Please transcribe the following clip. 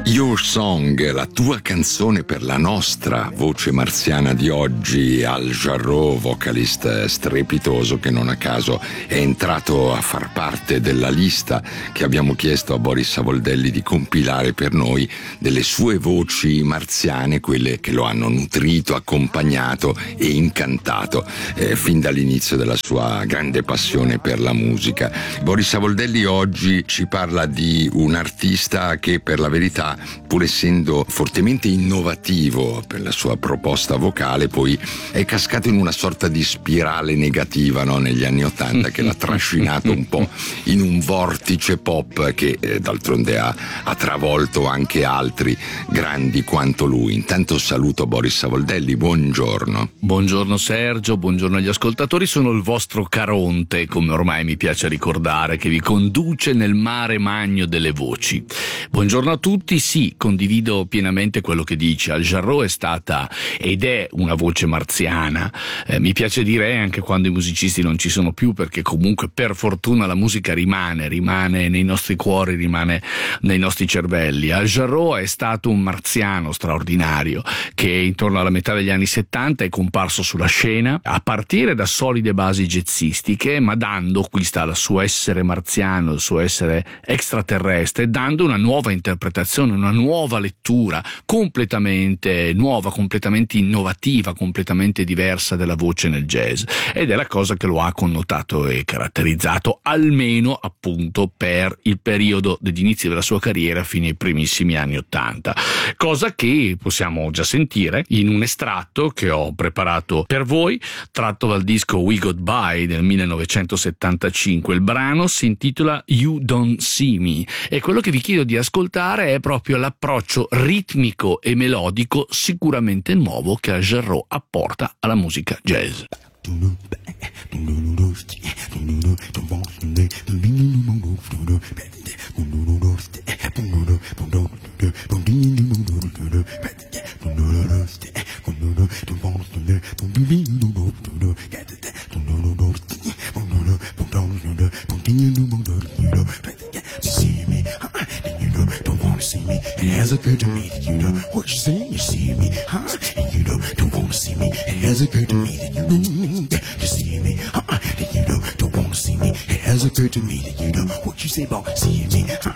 Your Song, la tua canzone per la nostra voce marziana di oggi, Al Jarreau, vocalista strepitoso che non a caso è entrato a far parte della lista che abbiamo chiesto a Boris Savoldelli di compilare per noi delle sue voci marziane, quelle che lo hanno nutrito, accompagnato e incantato fin dall'inizio della sua grande passione per la musica. Boris Savoldelli oggi ci parla di un artista che per la verità, pur essendo fortemente innovativo per la sua proposta vocale, poi è cascato in una sorta di spirale negativa, no? Negli anni '80, che l'ha trascinato un po' in un vortice pop che d'altronde ha travolto anche altri grandi quanto lui. Intanto saluto Boris Savoldelli, buongiorno. Buongiorno Sergio, buongiorno agli ascoltatori. Sono il vostro Caronte, come ormai mi piace ricordare, che vi conduce nel mare magno delle voci. Buongiorno a tutti. Sì, condivido pienamente quello che dice. Al Jarreau è stata ed è una voce marziana. Mi piace dire anche quando i musicisti non ci sono più, perché comunque per fortuna la musica rimane nei nostri cuori, rimane nei nostri cervelli. Al Jarreau è stato un marziano straordinario che intorno alla metà degli anni '70 è comparso sulla scena a partire da solide basi jazzistiche, ma dando, qui sta il suo essere marziano, il suo essere extraterrestre, dando una nuova interpretazione, una nuova lettura completamente nuova, completamente innovativa, completamente diversa della voce nel jazz, ed è la cosa che lo ha connotato e caratterizzato almeno appunto per il periodo degli inizi della sua carriera fino ai primissimi anni '80, cosa che possiamo già sentire in un estratto che ho preparato per voi, tratto dal disco We Got By del 1975. Il brano si intitola You Don't See Me e quello che vi chiedo di ascoltare è proprio l'approccio ritmico e melodico sicuramente nuovo che Al Jarreau apporta alla musica jazz. It has occurred to me that you know what you say, you see me, huh? And you don't wanna see me. It has occurred to me that you see me, huh? And you don't wanna see me. It has occurred to me that you know what you say about seeing me, huh?